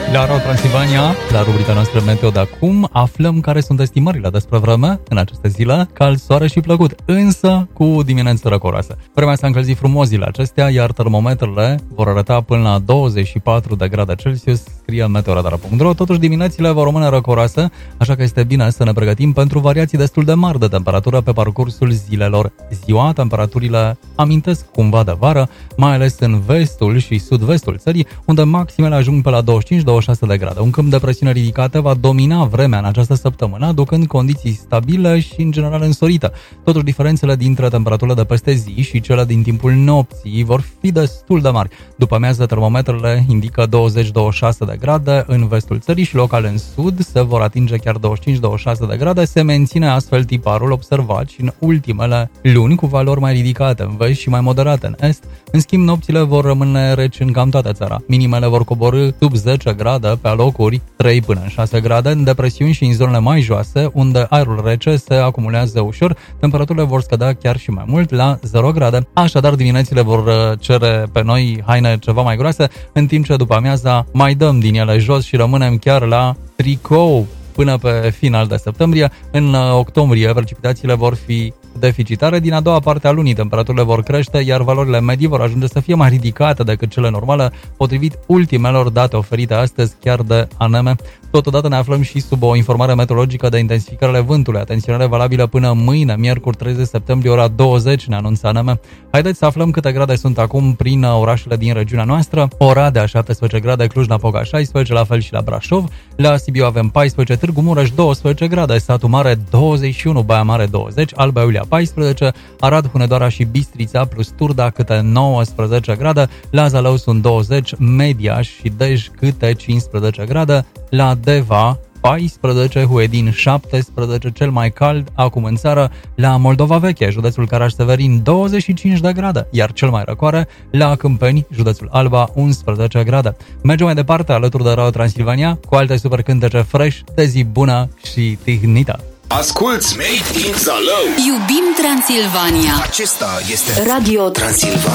La Radio Transilvania, la rubrica noastră Meteo de acum, aflăm care sunt estimările despre vreme în aceste zile, cald, soare și plăcut, însă cu dimineață răcoroasă. Vremea s-a încălzit frumos zilele acestea, iar termometrele vor arăta până la 24 de grade Celsius, scrie meteoradar.ro. Totuși diminețile vor rămâne răcoroase, așa că este bine să ne pregătim pentru variații destul de mari de temperatură pe parcursul zilelor. Ziua, temperaturile amintesc cumva de vară, mai ales în vestul și sud-vestul țării, unde maximele ajung pe la 25-26 de grade. Un câmp de presiune ridicată va domina vremea în această săptămână, aducând condiții stabile și în general însorite. Totuși, diferențele dintre temperaturile de peste zi și cele din timpul nopții vor fi destul de mari. După amiază, termometrele indică 20-26 de grade în vestul țării și local în sud se vor atinge chiar 25-26 de grade. Se menține astfel tiparul observat și în ultimele luni cu valori mai ridicate în vest și mai moderate în est. În schimb, nopțile vor rămâne reci în cam toată țara. Minimele vor coborî sub 10 grade, pe alocuri 3 până în 6 grade, în depresiuni și în zonele mai joase, unde aerul rece se acumulează ușor, temperaturile vor scădea chiar și mai mult, la 0 grade. Așadar, diminețile vor cere pe noi haine ceva mai groase, în timp ce după amiaza mai dăm din ele jos și rămânem chiar la tricou până pe final de septembrie. În octombrie, precipitațiile vor fi deficitare. Din a doua parte a lunii, temperaturile vor crește, iar valorile medii vor ajunge să fie mai ridicate decât cele normale, potrivit ultimelor date oferite astăzi chiar de ANM. Totodată ne aflăm și sub o informare meteorologică de intensificare vântului. Atenționare valabilă până mâine, miercuri 30 septembrie, ora 20, ne anunță ANM. Haideți să aflăm câte grade sunt acum prin orașele din regiunea noastră. Oradea 17 grade, Cluj-Napoca 16, la fel și la Brașov. La Sibiu avem 14, Târgu Mureș 12 grade, Satu Mare 21, Baia Mare 20, Alba Iulia 14, Arad, Hunedoara și Bistrița plus Turda câte 19 grade, la Zalău sunt 20, Mediaș și Dej câte 15 grade, la Deva 14, Huedin 17, cel mai cald acum în țară, la Moldova Veche, județul Caraș-Severin 25 de grade, iar cel mai răcoare la Câmpeni, județul Alba 11 grade. Mergem mai departe alături de Radio Transilvania cu alte super cântece fresh, de zi bună și tihnită. Asculți Made in Zalău. Iubim Transilvania. Acesta este Radio Transilvania.